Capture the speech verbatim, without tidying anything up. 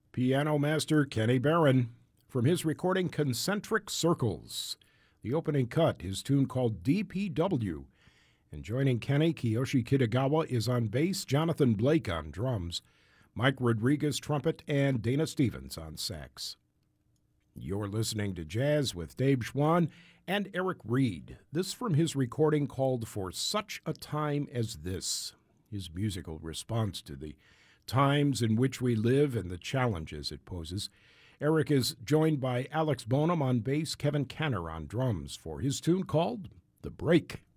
Piano master Kenny Barron from his recording Concentric Circles. The opening cut, his tune called D P W. And joining Kenny, Kiyoshi Kitagawa is on bass, Jonathan Blake on drums, Mike Rodriguez trumpet, and Dana Stevens on sax. You're listening to Jazz with Dave Schwann and Eric Reed. This from his recording called For Such a Time as This, his musical response to the times in which we live and the challenges it poses. Eric is joined by Alex Bonham on bass, Kevin Canner on drums for his tune called The Break.